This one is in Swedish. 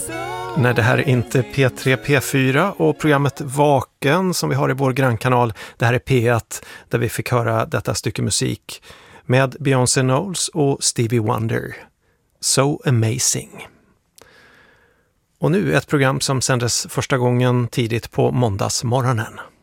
Nej, det här är inte P3, P4 och programmet Vaken som vi har i vår grannkanal. Det här är P1 där vi fick höra detta stycke musik med Beyoncé Knowles och Stevie Wonder. So Amazing. Och nu ett program som sändes första gången tidigt på måndagsmorgonen.